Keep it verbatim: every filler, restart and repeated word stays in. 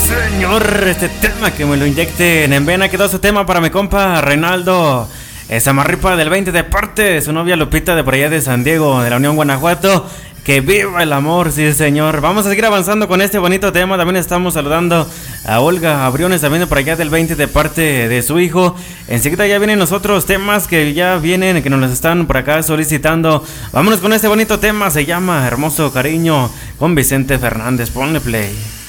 señor, este tema que me lo inyecten en vena. Quedó su tema para mi compa Reinaldo Zamarripa del veinte, de parte de su novia Lupita de por allá de San Diego, de la Unión Guanajuato. Que viva el amor, sí señor. Vamos a seguir avanzando con este bonito tema. También estamos saludando a Olga Abriones, también de por allá del veinte, de parte de su hijo. Enseguida ya vienen los otros temas que ya vienen, que nos los están por acá solicitando. Vámonos con este bonito tema, se llama Hermoso Cariño, con Vicente Fernández. Ponle play.